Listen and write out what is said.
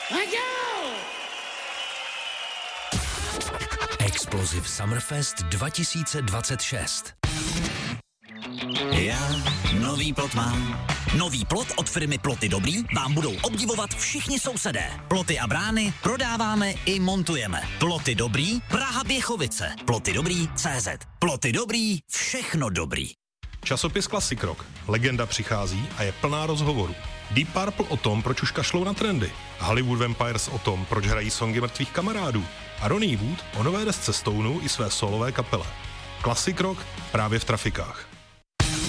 Explosive Summerfest 2026. Já nový plot mám. Nový plot od firmy Ploty Dobrý vám budou obdivovat všichni sousedé. Ploty a brány prodáváme i montujeme. Ploty Dobrý, Praha Běchovice. Ploty Dobrý, CZ. Ploty Dobrý, všechno dobrý. Časopis Classic Rock. Legenda přichází a je plná rozhovorů. Deep Purple o tom, proč už kašlou na trendy. Hollywood Vampires o tom, proč hrají songy mrtvých kamarádů. A Ronnie Wood o nové desce Stoneu i své solové kapele. Classic Rock právě v trafikách.